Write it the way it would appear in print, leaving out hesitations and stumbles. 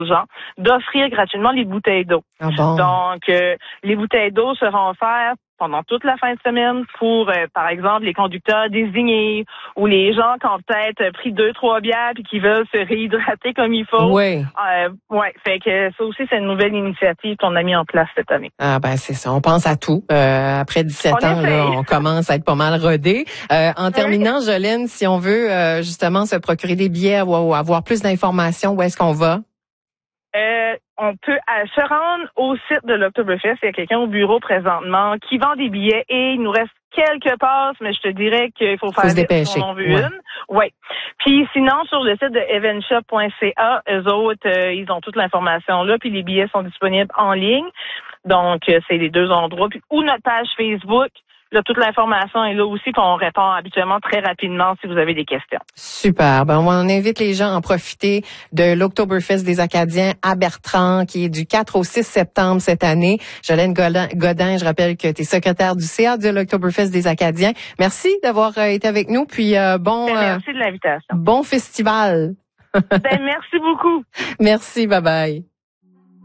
gens d'offrir gratuitement les bouteilles d'eau. Ah bon? Donc, les bouteilles d'eau seront offertes pendant toute la fin de semaine pour, par exemple, les conducteurs désignés ou les gens qui ont peut-être pris 2-3 bières puis qui veulent se réhydrater comme il faut. Oui. Ouais, fait que ça aussi, c'est une nouvelle initiative qu'on a mis en place cette année. Ah ben c'est ça, on pense à tout. Après 17 ans, là, on commence à être pas mal rodé. En terminant, Jolene, si on veut justement se procurer des billets ou avoir plus d'informations, où est-ce qu'on va? On peut se rendre au site de l'Oktoberfest. Il y a quelqu'un au bureau présentement qui vend des billets et il nous reste quelques passes, mais je te dirais qu'il faut faire vite si on en veut une. Oui. Puis sinon, sur le site de eventshop.ca, eux autres, ils ont toute l'information là, puis les billets sont disponibles en ligne. Donc, c'est les deux endroits. Puis, ou notre page Facebook. Là, toute l'information est là aussi, puis on répond habituellement très rapidement si vous avez des questions. Super. Ben, on invite les gens à en profiter de l'Oktoberfest des Acadiens à Bertrand, qui est du 4 au 6 septembre cette année. Jolene Godin, je rappelle que tu es secrétaire du CA de l'Oktoberfest des Acadiens. Merci d'avoir été avec nous, puis merci de l'invitation. Bon festival. Merci beaucoup. Merci, bye bye.